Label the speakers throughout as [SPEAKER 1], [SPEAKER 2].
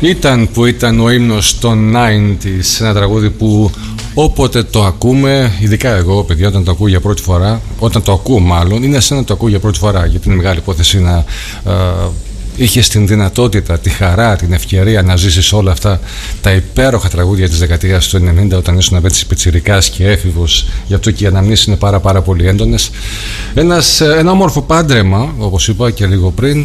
[SPEAKER 1] Ήταν ο ύμνος των 90's, ένα τραγούδι που όποτε το ακούμε, ειδικά εγώ παιδιά, όταν το ακούω για πρώτη φορά, όταν το ακούω μάλλον, είναι σαν να το ακούω για πρώτη φορά, γιατί είναι μεγάλη υπόθεση να είχες την δυνατότητα, τη χαρά, την ευκαιρία να ζήσεις όλα αυτά τα υπέροχα τραγούδια της δεκαετίας του 90 όταν ήσουν έτσι πιτσιρικάς και έφηβος. Γι' αυτό και οι αναμνήσεις είναι πάρα πολύ έντονες. Ένα όμορφο πάντρεμα, όπως είπα και λίγο πριν,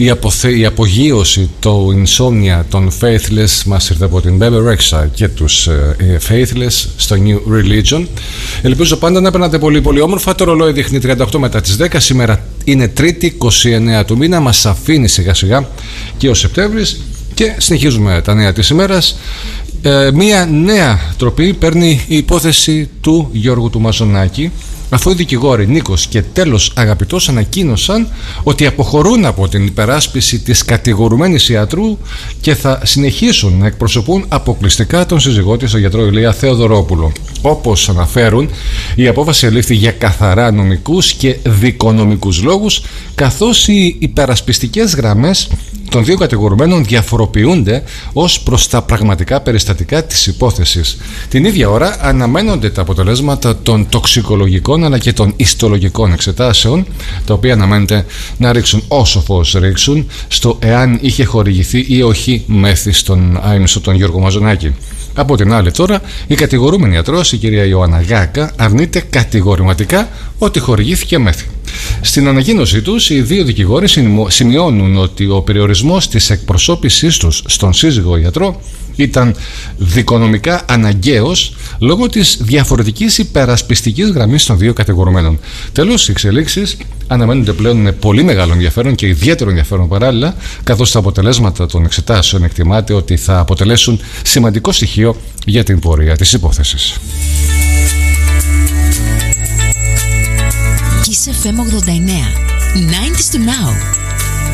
[SPEAKER 1] η απογείωση του Insomnia των Faithless μας ήρθε από την Bebe Rexha και τους Faithless στο New Religion. Ελπίζω πάντα να περνάτε πολύ όμορφα. Το ρολόι δείχνει 38 μετά τις 10. Σήμερα είναι Τρίτη, 29 του μήνα. Μας αφήνει σιγά και ο Σεπτέμβρης και συνεχίζουμε τα νέα της ημέρας. Μία νέα τροπή παίρνει η υπόθεση του Γιώργου του Μαζονάκη, αφού οι δικηγόροι Νίκος και Τέλος Αγαπητός ανακοίνωσαν ότι αποχωρούν από την υπεράσπιση της κατηγορουμένης ιατρού και θα συνεχίσουν να εκπροσωπούν αποκλειστικά τον σύζυγό της, τον γιατρό Ηλία Θεοδωρόπουλο. Όπως αναφέρουν, η απόφαση ελήφθη για καθαρά νομικούς και δικονομικούς λόγους, καθώς οι υπερασπιστικές γραμμές των δύο κατηγορουμένων διαφοροποιούνται ως προς τα πραγματικά περιστατικά της υπόθεσης. Την ίδια ώρα αναμένονται τα αποτελέσματα των τοξικολογικών αλλά και των ιστολογικών εξετάσεων, τα οποία αναμένεται να ρίξουν όσο φως ρίξουν στο εάν είχε χορηγηθεί ή όχι μέθη στον άϊμισο τον Γιώργο Μαζονάκη. Από την άλλη τώρα, η κατηγορούμενη ιατρός, η κυρία Ιωάννα Γάκα, αρνείται κατηγορηματικά ότι χορηγήθηκε μέθη. Στην ανακοίνωσή τους, οι δύο δικηγόροι σημειώνουν ότι ο περιορισμός της εκπροσώπησής τους στον σύζυγο ιατρό ήταν δικονομικά αναγκαίος λόγω της διαφορετικής υπερασπιστικής γραμμής των δύο κατηγορουμένων. Τέλος, οι εξελίξεις αναμένονται πλέον με πολύ μεγάλο ενδιαφέρον και ιδιαίτερο ενδιαφέρον παράλληλα, καθώς τα αποτελέσματα των εξετάσεων εκτιμάται ότι θα αποτελέσουν σημαντικό στοιχείο για την πορεία της υπόθεσης.
[SPEAKER 2] Kiss FM 89. 90's to now.